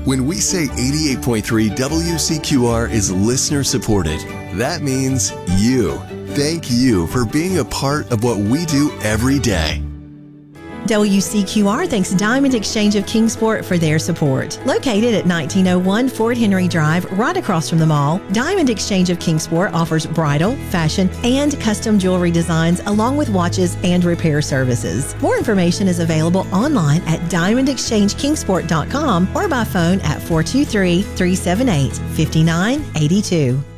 When we say 88.3 WCQR is listener supported, that means you. Thank you for being a part of what we do every day. WCQR thanks Diamond Exchange of Kingsport for their support. Located at 1901 Fort Henry Drive, right across from the mall, Diamond Exchange of Kingsport offers bridal, fashion, and custom jewelry designs along with watches and repair services. More information is available online at diamondexchangekingsport.com or by phone at 423-378-5982.